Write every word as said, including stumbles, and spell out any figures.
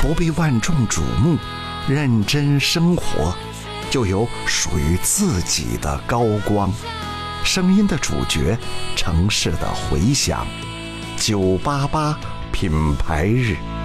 不被万众瞩目，认真生活，就有属于自己的高光。声音的主角，城市的回响。九八八品牌日。